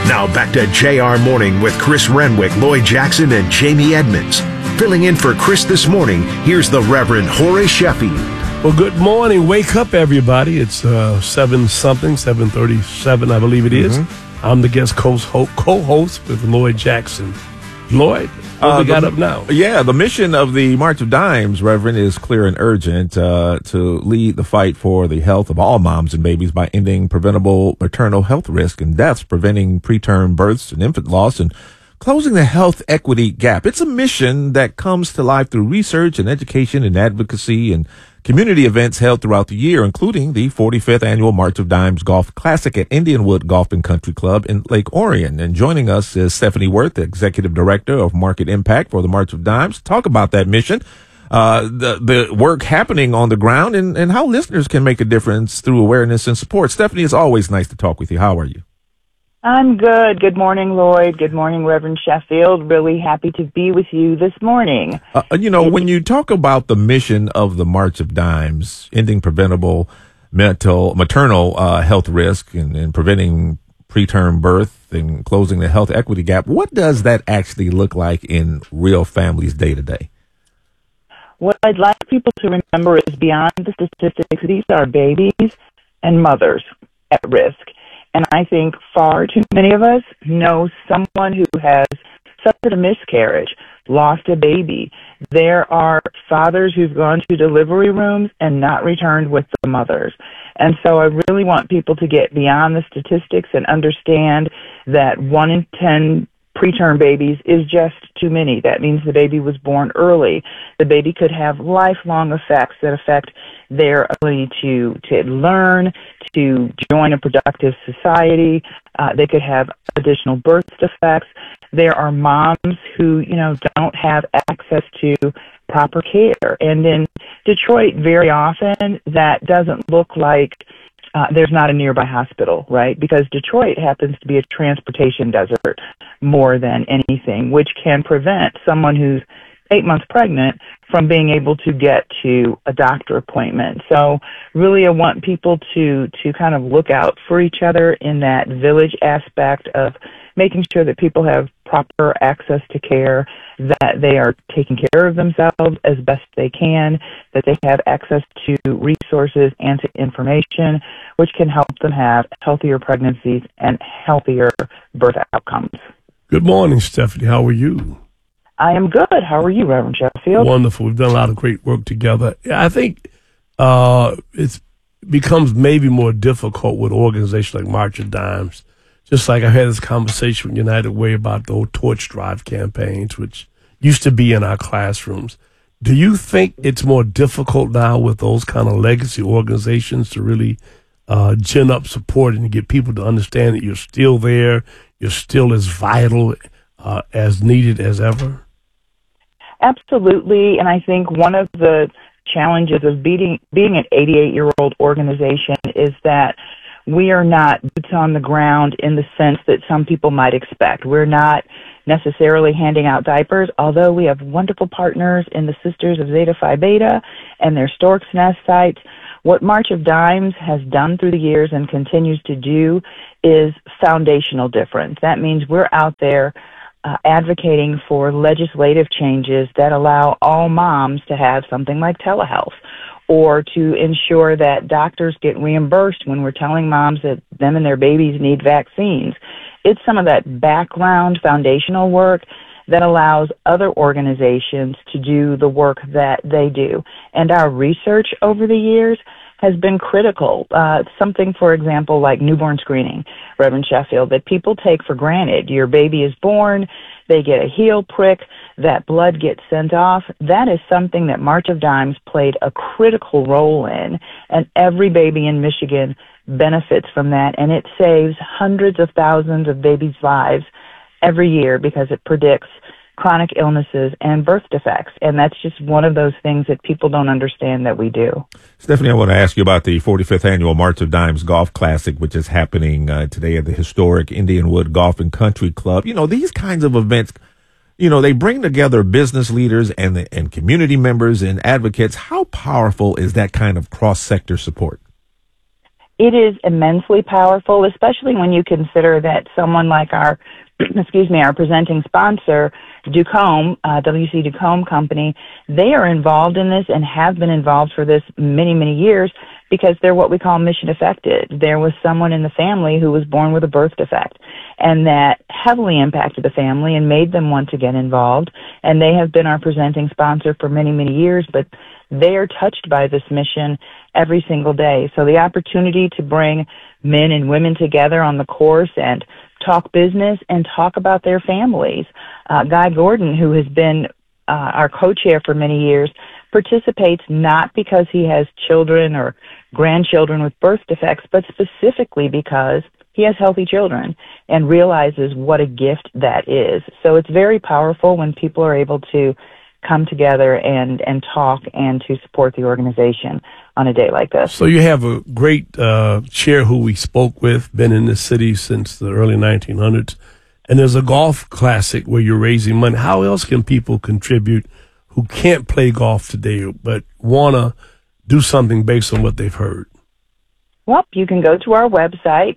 Now back to JR Morning with Chris Renwick, Lloyd Jackson, and Jamie Edmonds. Filling in for Chris this morning, here's the Reverend Horace Sheffield. Well, good morning. Wake up, everybody. It's 7:37, I believe it is. I'm the guest co-host with Lloyd Jackson. Lloyd, what we got up now? Yeah, the mission of the March of Dimes, Reverend, is clear and urgent to lead the fight for the health of all moms and babies by ending preventable maternal health risk and deaths, preventing preterm births and infant loss, and closing the health equity gap. It's a mission that comes to life through research and education and advocacy and community events held throughout the year, including the 45th annual March of Dimes Golf Classic at Indianwood Golf and Country Club in Lake Orion. And joining us is Stephanie Worth, the Executive Director of Market Impact for the March of Dimes, to talk about that mission, the work happening on the ground, and how listeners can make a difference through awareness and support. Stephanie, it's always nice to talk with you. How are you? I'm good. Good morning, Lloyd. Good morning, Reverend Sheffield. Really happy to be with you this morning. When you talk about the mission of the March of Dimes, ending preventable maternal health risk and preventing preterm birth and closing the health equity gap, what does that actually look like in real families day to day? What I'd like people to remember is beyond the statistics, these are babies and mothers at risk. And I think far too many of us know someone who has suffered a miscarriage, lost a baby. There are fathers who've gone to delivery rooms and not returned with the mothers. And so I really want people to get beyond the statistics and understand that 1 in 10 preterm babies is just too many. That means the baby was born early. The baby could have lifelong effects that affect their ability to learn, to join a productive society. They could have additional birth defects. There are moms who, don't have access to proper care. And in Detroit, very often, that doesn't look like there's not a nearby hospital, right? Because Detroit happens to be a transportation desert more than anything, which can prevent someone who's 8 months pregnant from being able to get to a doctor appointment. So really I want people to kind of look out for each other in that village aspect of making sure that people have proper access to care, that they are taking care of themselves as best they can, that they have access to resources and to information, which can help them have healthier pregnancies and healthier birth outcomes. Good morning, Stephanie. How are you? I am good. How are you, Reverend Sheffield? Wonderful. We've done a lot of great work together. I think it becomes maybe more difficult with organizations like March of Dimes. Just like I had this conversation with United Way about the old torch drive campaigns, which used to be in our classrooms. Do you think it's more difficult now with those kind of legacy organizations to really gin up support and get people to understand that you're still there, you're still as vital as needed as ever? Absolutely, and I think one of the challenges of being an 88-year-old organization is that we are not boots on the ground in the sense that some people might expect. We're not necessarily handing out diapers, although we have wonderful partners in the Sisters of Zeta Phi Beta and their Stork's Nest sites. What March of Dimes has done through the years and continues to do is foundational difference. That means we're out there advocating for legislative changes that allow all moms to have something like telehealth, or to ensure that doctors get reimbursed when we're telling moms that them and their babies need vaccines. It's some of that background foundational work that allows other organizations to do the work that they do. And our research over the years has been critical. Something, for example, like newborn screening, Reverend Sheffield, that people take for granted. Your baby is born, they get a heel prick, that blood gets sent off. That is something that March of Dimes played a critical role in, and every baby in Michigan benefits from that, and it saves hundreds of thousands of babies' lives every year because it predicts chronic illnesses and birth defects. And that's just one of those things that people don't understand that we do. Stephanie, I want to ask you about the 45th annual March of Dimes Golf Classic, which is happening today at the historic Indianwood Golf and Country Club. You know, these kinds of events, you know, they bring together business leaders and community members and advocates. How powerful is that kind of cross-sector support? it is immensely powerful, especially when you consider that someone like our, our presenting sponsor, Ducombe, WC Ducombe Company, they are involved in this and have been involved for this many, many years because they're what we call mission affected. There was someone in the family who was born with a birth defect, and that heavily impacted the family and made them want to get involved. And they have been our presenting sponsor for many, many years, but they are touched by this mission every single day. So the opportunity to bring men and women together on the course and talk business and talk about their families. Guy Gordon, who has been our co-chair for many years, participates not because he has children or grandchildren with birth defects, but specifically because he has healthy children and realizes what a gift that is. So it's very powerful when people are able to come together and talk and to support the organization on a day like this. So you have a great chair who we spoke with, been in the city since the early 1900s, and there's a golf classic where you're raising money. How else can people contribute who can't play golf today but want to do something based on what they've heard? Well, you can go to our website,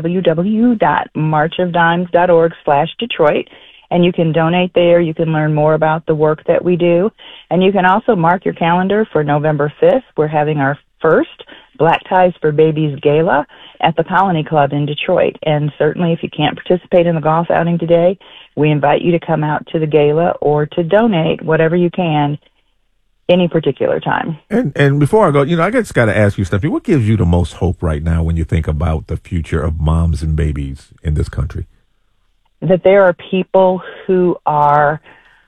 www.marchofdimes.org/Detroit, and you can donate there. You can learn more about the work that we do. And you can also mark your calendar for November 5th. We're having our first Black Ties for Babies Gala at the Colony Club in Detroit. And certainly if you can't participate in the golf outing today, we invite you to come out to the gala or to donate whatever you can any particular time. And before I go, I just got to ask you, Stephanie, what gives you the most hope right now when you think about the future of moms and babies in this country? That there are people who are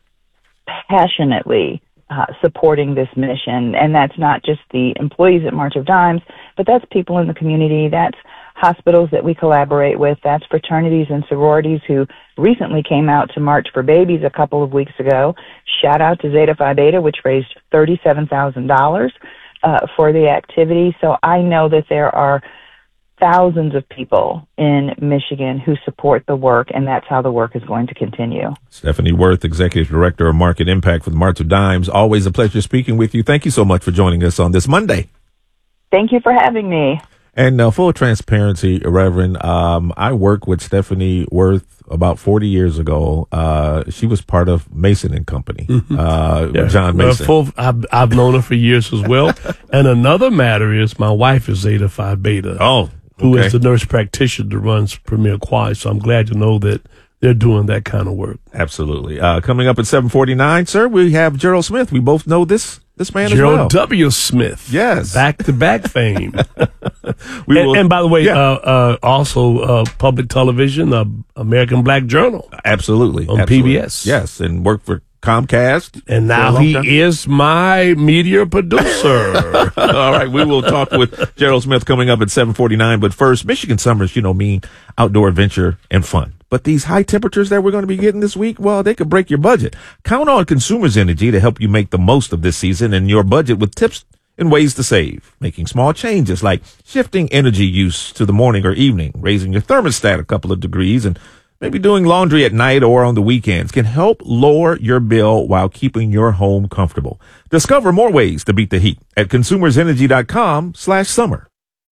passionately supporting this mission, and that's not just the employees at March of Dimes, but that's people in the community, that's hospitals that we collaborate with, that's fraternities and sororities who recently came out to March for Babies a couple of weeks ago. Shout out to Zeta Phi Beta, which raised $37,000 for the activity. So I know that there are thousands of people in Michigan who support the work, and that's how the work is going to continue. Stephanie Worth, Executive Director of Market Impact for the March of Dimes. Always a pleasure speaking with you. Thank you so much for joining us on this Monday. Thank you for having me. And full transparency, Reverend, I worked with Stephanie Worth about 40 years ago. She was part of Mason and Company, John Mason. I've known her for years as well. And another matter is my wife is Zeta Phi Beta. Who is the nurse practitioner that runs Premier Quality. So I'm glad to know that they're doing that kind of work. Absolutely. Coming up at 7:49, sir, we have Gerald Smith. We both know this man Gerald as well. W. Smith. Yes. Back-to-back fame. And by the way, also public television, American Black Journal. Absolutely. On PBS. Yes, and worked for Comcast. And now he is my media producer. All right, we will talk with Gerald Smith coming up at 7:49. But first, Michigan summers, mean outdoor adventure and fun. But these high temperatures that we're going to be getting this week, well, they could break your budget. Count on Consumers Energy to help you make the most of this season and your budget with tips and ways to save. Making small changes like shifting energy use to the morning or evening, raising your thermostat a couple of degrees, and maybe doing laundry at night or on the weekends can help lower your bill while keeping your home comfortable. Discover more ways to beat the heat at consumersenergy.com/summer.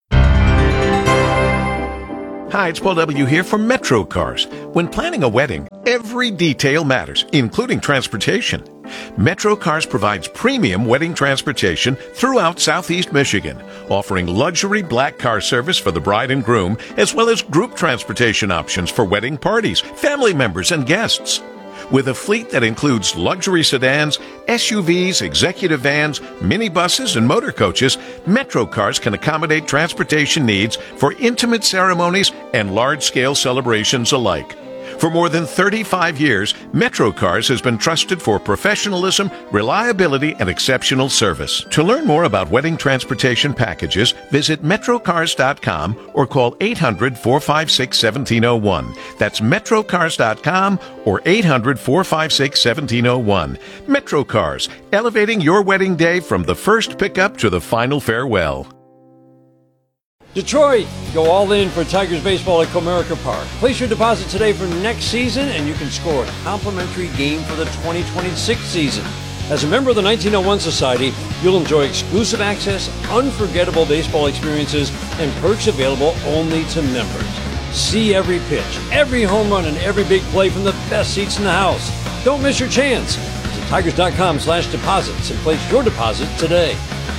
Hi, it's Paul W. here from Metro Cars. When planning a wedding, every detail matters, including transportation. Metro Cars provides premium wedding transportation throughout Southeast Michigan, offering luxury black car service for the bride and groom, as well as group transportation options for wedding parties, family members, and guests. With a fleet that includes luxury sedans, SUVs, executive vans, minibuses, and motor coaches, Metro Cars can accommodate transportation needs for intimate ceremonies and large-scale celebrations alike. For more than 35 years, Metro Cars has been trusted for professionalism, reliability, and exceptional service. To learn more about wedding transportation packages, visit metrocars.com or call 800-456-1701. That's metrocars.com or 800-456-1701. Metro Cars, elevating your wedding day from the first pickup to the final farewell. Detroit, go all in for Tigers baseball at Comerica Park. Place your deposit today for next season, and you can score a complimentary game for the 2026 season. As a member of the 1901 Society, you'll enjoy exclusive access, unforgettable baseball experiences, and perks available only to members. See every pitch, every home run, and every big play from the best seats in the house. Don't miss your chance. Visit Tigers.com/deposits and place your deposit today.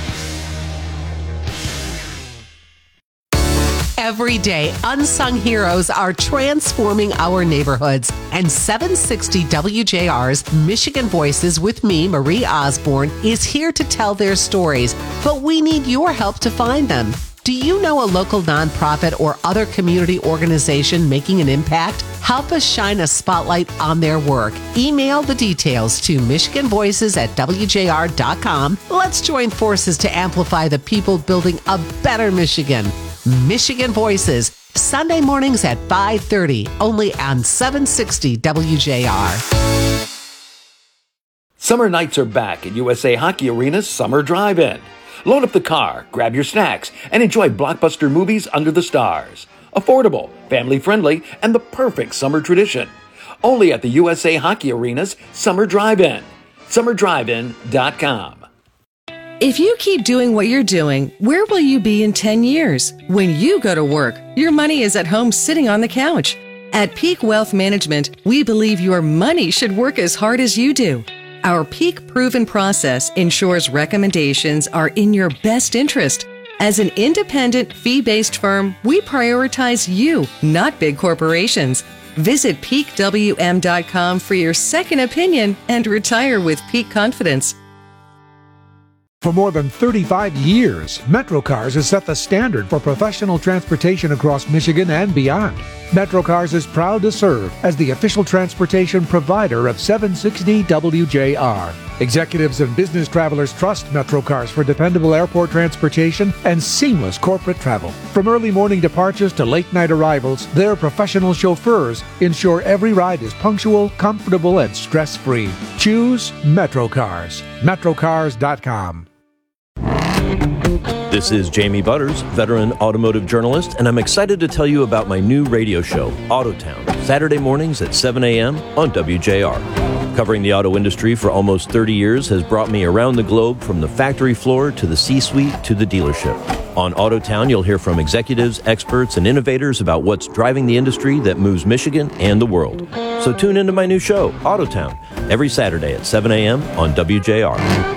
Every day, unsung heroes are transforming our neighborhoods. And 760 WJR's Michigan Voices with me, Marie Osborne, is here to tell their stories. But we need your help to find them. Do you know a local nonprofit or other community organization making an impact? Help us shine a spotlight on their work. Email the details to michiganvoices@wjr.com. Let's join forces to amplify the people building a better Michigan. Michigan Voices, Sunday mornings at 5:30, only on 760 WJR. Summer nights are back at USA Hockey Arena's Summer Drive-In. Load up the car, grab your snacks, and enjoy blockbuster movies under the stars. Affordable, family-friendly, and the perfect summer tradition. Only at the USA Hockey Arena's Summer Drive-In. SummerDriveIn.com. If you keep doing what you're doing, where will you be in 10 years? When you go to work, your money is at home sitting on the couch. At Peak Wealth Management, we believe your money should work as hard as you do. Our Peak Proven process ensures recommendations are in your best interest. As an independent, fee-based firm, we prioritize you, not big corporations. Visit peakwm.com for your second opinion and retire with peak confidence. For more than 35 years, MetroCars has set the standard for professional transportation across Michigan and beyond. MetroCars is proud to serve as the official transportation provider of 760 WJR. Executives and business travelers trust MetroCars for dependable airport transportation and seamless corporate travel. From early morning departures to late night arrivals, their professional chauffeurs ensure every ride is punctual, comfortable, and stress-free. Choose MetroCars. MetroCars.com. This is Jamie Butters, veteran automotive journalist, and I'm excited to tell you about my new radio show, Autotown, Saturday mornings at 7 a.m. on WJR. Covering the auto industry for almost 30 years has brought me around the globe from the factory floor to the C-suite to the dealership. On Autotown, you'll hear from executives, experts, and innovators about what's driving the industry that moves Michigan and the world. So tune into my new show, Autotown, every Saturday at 7 a.m. on WJR.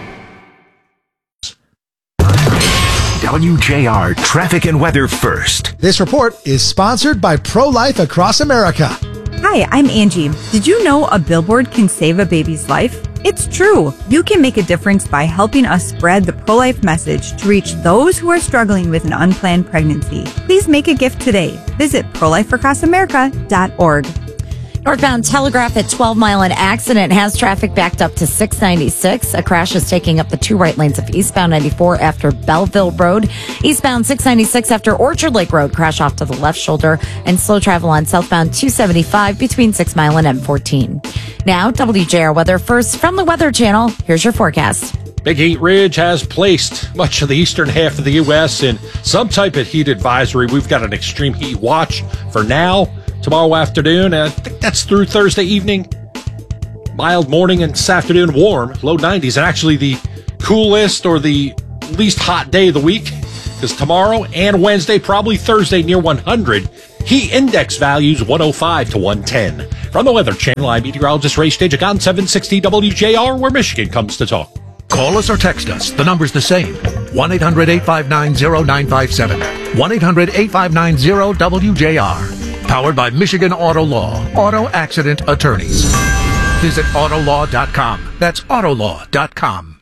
WJR traffic and weather first. This report is sponsored by Pro-Life Across America. Hi, I'm Angie. Did you know a billboard can save a baby's life? It's true. You can make a difference by helping us spread the pro-life message to reach those who are struggling with an unplanned pregnancy. Please make a gift today. Visit prolifeacrossamerica.org. Northbound Telegraph at 12 Mile, an accident has traffic backed up to 696. A crash is taking up the two right lanes of eastbound 94 after Belleville Road. Eastbound 696 after Orchard Lake Road, crash off to the left shoulder, and slow travel on southbound 275 between 6 Mile and M14. Now, WJR weather first from the Weather Channel. Here's your forecast. Big Heat Ridge has placed much of the eastern half of the U.S. in some type of heat advisory. We've got an extreme heat watch for now. Tomorrow afternoon, I think that's through Thursday evening. Mild morning and this afternoon, warm, low 90s, and actually the coolest or the least hot day of the week, because tomorrow and Wednesday, probably Thursday, near 100. Heat index values 105 to 110. From the Weather Channel, I'm meteorologist Ray Stajik on 760 WJR, where Michigan comes to talk. Call us or text us. The number's the same. 1-800-859-0957. 1-800-859-0WJR. Powered by Michigan Auto Law, Auto Accident Attorneys. Visit Autolaw.com. That's Autolaw.com.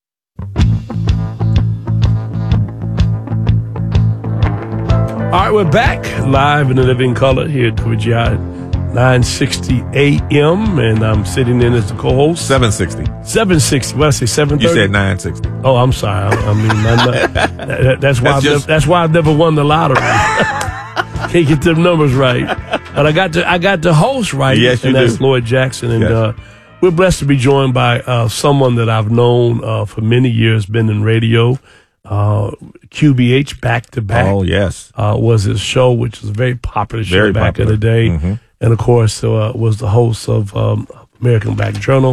All right, we're back live in the living color here at WJR 960 a.m. and I'm sitting in as the co-host. 760. 760. What did I say? 730? You said 960. Oh, I'm sorry. That's why I've never won the lottery. Can't get them numbers right. But I got the host right. Yes, and that's Lloyd Jackson. And we're blessed to be joined by someone that I've known for many years, been in radio. QBH Back to Back. Oh, yes. Was his show, which was a very popular show back in the day. Mm-hmm. And, of course, was the host of American Black Journal,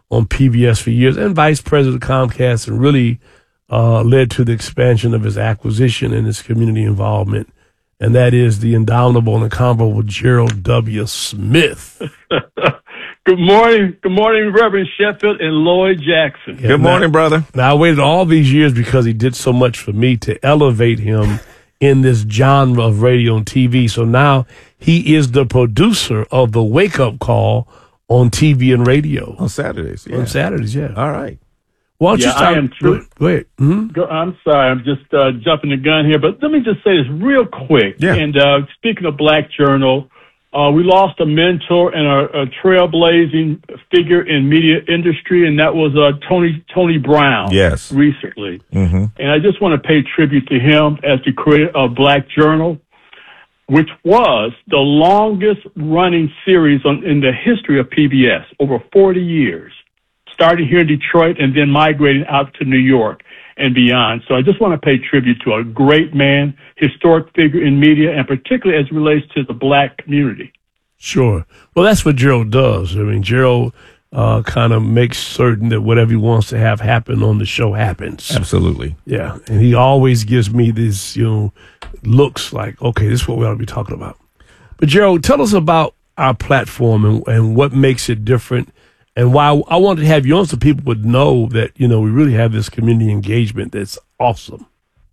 on PBS for years, and vice president of Comcast, and really led to the expansion of his acquisition and his community involvement. And that is the indomitable and incomparable Gerald W. Smith. Good morning. Good morning, Reverend Sheffield and Lloyd Jackson. Good morning, brother. Now, I waited all these years because he did so much for me to elevate him in this genre of radio and TV. So now he is the producer of the Wake Up Call on TV and radio. On Saturdays, yeah. On Saturdays, yeah. All right. Why don't you start? I am true. Go ahead. Mm-hmm. I'm sorry, I'm just jumping the gun here, but let me just say this real quick. Yeah. And speaking of Black Journal, we lost a mentor and a trailblazing figure in media industry, and that was Tony Brown. Yes. Recently. Mm-hmm. And I just want to pay tribute to him as the creator of Black Journal, which was the longest running series in the history of PBS, over 40 years. Started here in Detroit and then migrating out to New York and beyond. So I just want to pay tribute to a great man, historic figure in media, and particularly as it relates to the Black community. Sure. Well, that's what Gerald does. I mean, Gerald kind of makes certain that whatever he wants to have happen on the show happens. Absolutely. Yeah. And he always gives me this, looks like, okay, this is what we ought to be talking about. But Gerald, tell us about our platform and what makes it different. And why I wanted to have you on so people would know that, we really have this community engagement that's awesome.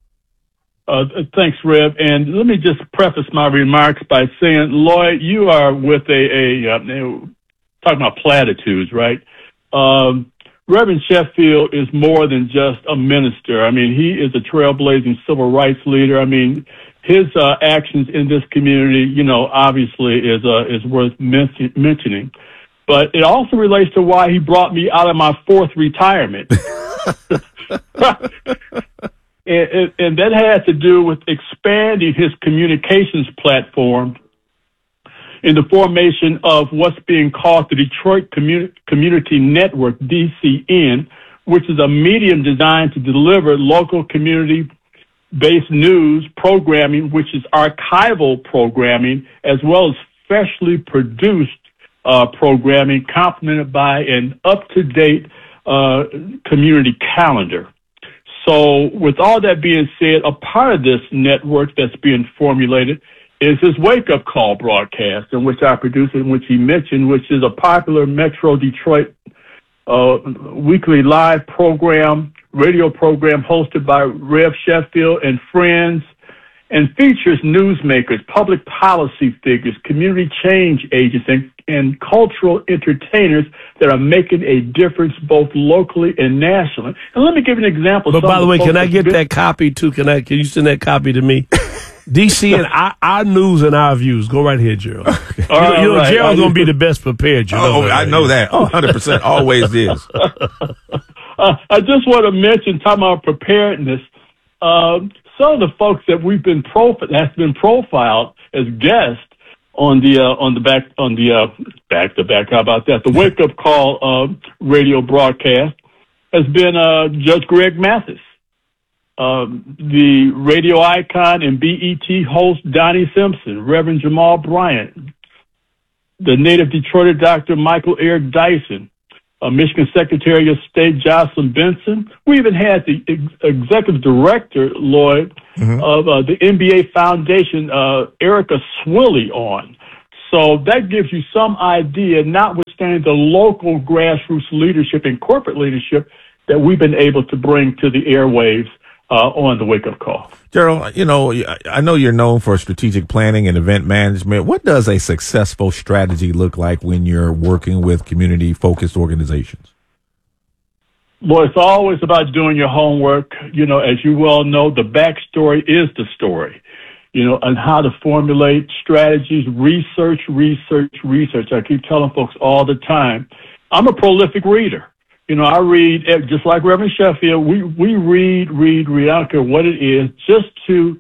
Thanks, Rev. And let me just preface my remarks by saying, Lloyd, you are with talking about platitudes, right? Reverend Sheffield is more than just a minister. I mean, he is a trailblazing civil rights leader. I mean, his actions in this community, obviously is worth mentioning. But it also relates to why he brought me out of my fourth retirement. And that had to do with expanding his communications platform in the formation of what's being called the Detroit Community Network, DCN, which is a medium designed to deliver local community-based news programming, which is archival programming, as well as freshly produced programming complemented by an up-to-date community calendar. So with all that being said, a part of this network that's being formulated is his Wake Up Call broadcast, in which I produce, in which he mentioned, which is a popular Metro Detroit weekly live program, radio program hosted by Rev Sheffield and friends, and features newsmakers, public policy figures, community change agents, and cultural entertainers that are making a difference both locally and nationally. And let me give you an example. But by the way, can I get that copy too? Can you send that copy to me? DC and our news and our views. Go right here, Gerald. Right. Gerald's going to be the best prepared. I know that. 100% always is. I just want to mention, talking about preparedness, some of the folks that has been profiled as guests on the back to back. How about that? The Wake Up Call radio broadcast has been Judge Greg Mathis, the radio icon and BET host Donnie Simpson, Reverend Jamal Bryant, the native Detroiter Dr. Michael Eric Dyson, Michigan Secretary of State Jocelyn Benson. We even had the executive director, Lloyd, of the NBA Foundation, Erica Swilley, on. So that gives you some idea, notwithstanding the local grassroots leadership and corporate leadership that we've been able to bring to the airwaves on the Wake Up Call. Gerald, I know you're known for strategic planning and event management. What does a successful strategy look like when you're working with community-focused organizations? Well, it's always about doing your homework. As you well know, the backstory is the story, and how to formulate strategies, research. I keep telling folks all the time, I'm a prolific reader. I read, just like Reverend Sheffield, we read. I don't care what it is, just to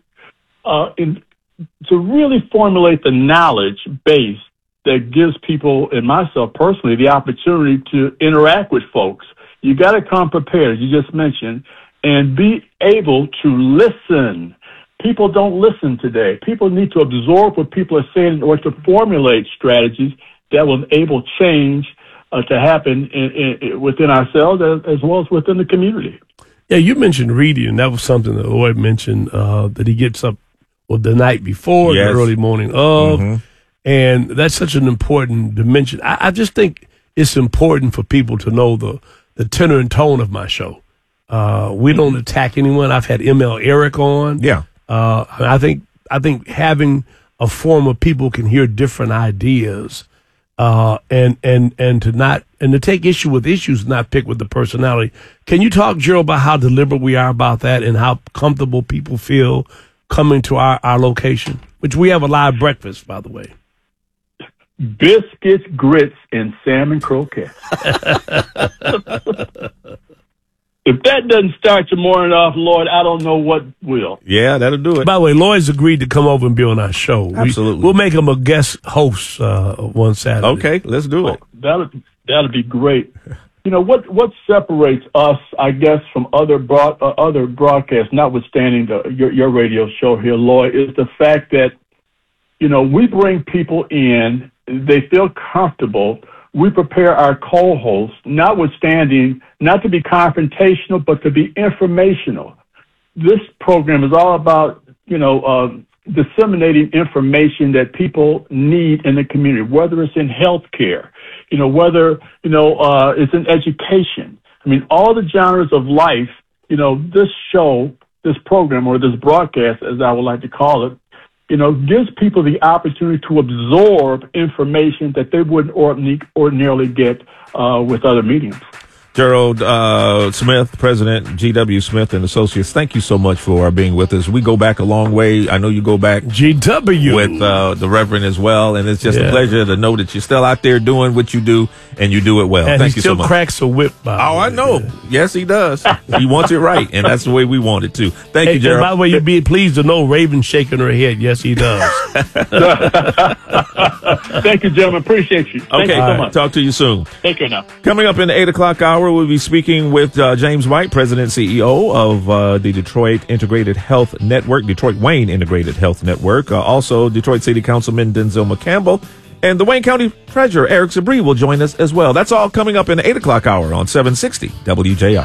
really formulate the knowledge base that gives people, and myself personally, the opportunity to interact with folks. You got to come prepared, as you just mentioned, and be able to listen. People don't listen today. People need to absorb what people are saying in order to formulate strategies that will enable change to happen within ourselves as well as within the community. Yeah, you mentioned reading, and that was something that Lloyd mentioned, that he gets up the night before, Yes. the early morning of, and that's such an important dimension. I just think it's important for people to know the tenor and tone of my show. We don't attack anyone. I've had ML Eric on. Yeah. I think having a forum where people can hear different ideas, and to take issue with issues, not pick with the personality. Can you talk, Gerald, about how deliberate we are about that and how comfortable people feel coming to our location, which we have a live breakfast, by the way. Biscuits, grits, and salmon croquettes. If that doesn't start your morning off, Lloyd, I don't know what will. Yeah, that'll do it. By the way, Lloyd's agreed to come over and be on our show. Absolutely. We'll make him a guest host one Saturday. Okay, let's do it. That'll be great. You know, what separates us, I guess, from other broadcasts, notwithstanding your radio show here, Lloyd, is the fact that, you know, we bring people in, they feel comfortable. We prepare our co-hosts, notwithstanding, not to be confrontational, but to be informational. This program is all about, you know, disseminating information that people need in the community, whether it's in healthcare, you know, whether, you know, it's in education. I mean, all the genres of life, you know, this show, this program, or this broadcast, as I would like to call it, you know, gives people the opportunity to absorb information that they wouldn't ordinarily get with other mediums. Gerald Smith, President, G.W. Smith and Associates, thank you so much for being with us. We go back a long way. I know you go back GW with the Reverend as well, and it's just a pleasure to know that you're still out there doing what you do, and you do it well. And thank he you so still much. cracks a whip. I know. Yes, he does. He wants it right, and that's the way we want it too. Thank you, And Gerald. by the way, you'd be pleased to know Raven's shaking her head. Yes, he does. Thank you, gentlemen. Appreciate you. Thank Okay, you so much. talk to you soon. Take care now. Coming up in the 8 o'clock hour, we'll be speaking with James White, President and CEO of the Detroit Integrated Health Network, Detroit Wayne Integrated Health Network. Also, Detroit City Councilman Denzel McCampbell and the Wayne County Treasurer Eric Sabri will join us as well. That's all coming up in the 8 o'clock hour on 760 WJR.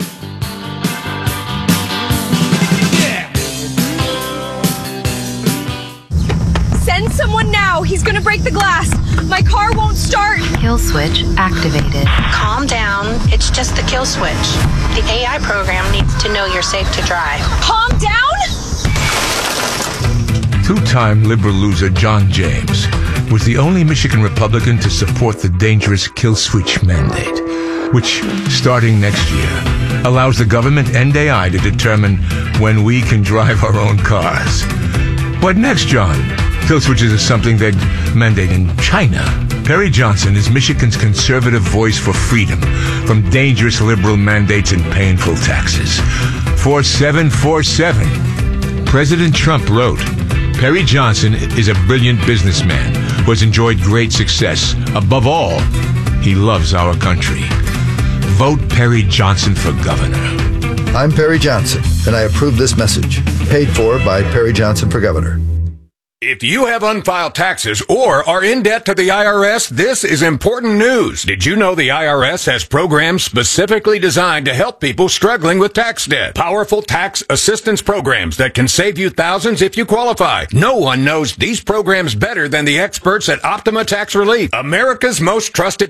Send someone now. He's gonna break the glass. My car won't start. Kill switch activated. Calm down. It's just the kill switch. The AI program needs to know you're safe to drive. Calm down? Two-time liberal loser John James was the only Michigan Republican to support the dangerous kill switch mandate, which, starting next year, allows the government and AI to determine when we can drive our own cars. What next, John? Kill switches is something they'd mandate in China. Perry Johnson is Michigan's conservative voice for freedom from dangerous liberal mandates and painful taxes. 4747. President Trump wrote, Perry Johnson is a brilliant businessman who has enjoyed great success. Above all, he loves our country. Vote Perry Johnson for governor. I'm Perry Johnson, and I approve this message. Paid for by Perry Johnson for governor. If you have unfiled taxes or are in debt to the IRS, this is important news. Did you know the IRS has programs specifically designed to help people struggling with tax debt? Powerful tax assistance programs that can save you thousands if you qualify. No one knows these programs better than the experts at Optima Tax Relief, America's most trusted